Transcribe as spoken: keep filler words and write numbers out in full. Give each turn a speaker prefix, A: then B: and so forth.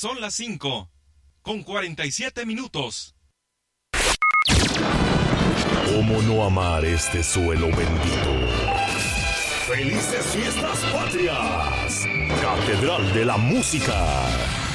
A: Son las cinco, con cuarenta y siete minutos.
B: ¿Cómo no amar este suelo bendito? ¡Felices Fiestas Patrias! Catedral de la Música.